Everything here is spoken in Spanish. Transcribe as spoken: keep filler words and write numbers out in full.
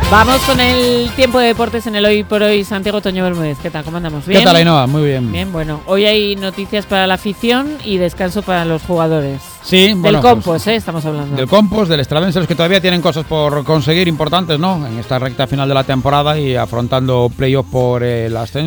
Vamos con el tiempo de deportes en el Hoy por Hoy. Santiago Toño Bermúdez, ¿qué tal? ¿Cómo andamos? ¿Bien? ¿Qué tal, Ainhoa? Muy bien. Bien, bueno. Hoy hay noticias para la afición y descanso para los jugadores. Sí, Del bueno, compost, pues, ¿eh? Estamos hablando. Del compost, del Estradense, los que todavía tienen cosas por conseguir importantes, ¿no? En esta recta final de la temporada y afrontando playoff por el ascenso.